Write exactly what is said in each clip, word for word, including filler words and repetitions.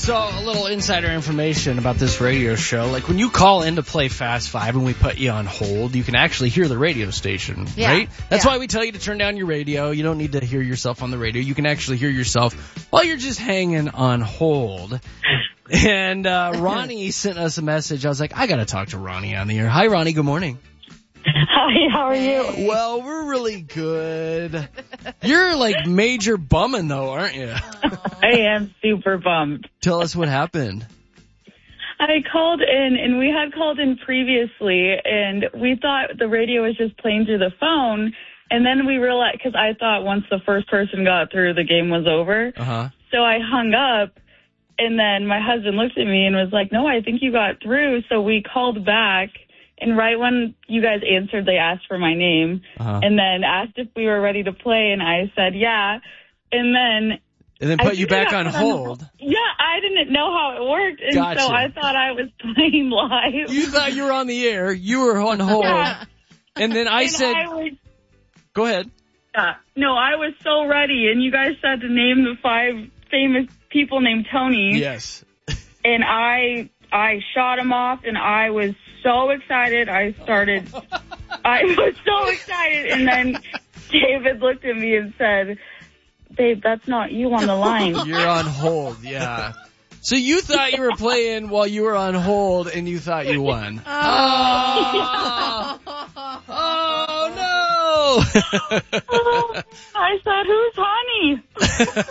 So, a little insider information about this radio show. Like, when you call in to play Fast Five and we put you on hold, you can actually hear the radio station, yeah. right? That's yeah. why we tell you to turn down your radio. You don't need to hear yourself on the radio. You can actually hear yourself while you're just hanging on hold. And uh Ronnie sent us a message. I was like, I got to talk to Ronnie on the air. Hi, Ronnie. Good morning. Hi, how are you? Well, we're really good. You're like major bumming, though, aren't you? I am super bummed. Tell us what happened. I called in, and we had called in previously, and we thought the radio was just playing through the phone, and then we realized, because I thought once the first person got through, the game was over. Uh-huh. So I hung up, and then my husband looked at me and was like, no, I think you got through. So we called back. And right when you guys answered, they asked for my name uh-huh. and then asked if we were ready to play. And I said, yeah. And then... And then put you back on hold. On, yeah, I didn't know how it worked. And gotcha. so I thought I was playing live. You thought you were on the air. You were on hold. Yeah. And then I and said... I was, Go ahead. Yeah. No, I was so ready. And you guys said to name the five famous people named Tony. Yes. And I... I shot him off, and I was so excited. I started, I was so excited, and then David looked at me and said, babe, that's not you on the line. You're on hold, yeah. So you thought you were playing while you were on hold, and you thought you won. Oh, oh no! Oh, I said, who's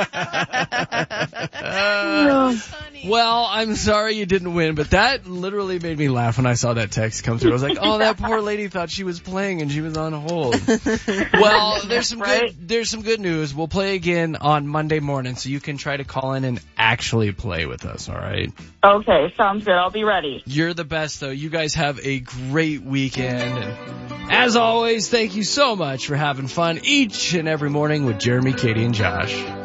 honey? Well, I'm sorry you didn't win, but that literally made me laugh when I saw that text come through. I was like, oh, that poor lady thought she was playing and she was on hold. Well, there's some right? good there's some good news. We'll play again on Monday morning, so you can try to call in and actually play with us, all right? Okay, sounds good. I'll be ready. You're the best, though. You guys have a great weekend. And as always, thank you so much for having fun each and every morning with Jeremy, Katie, and Josh.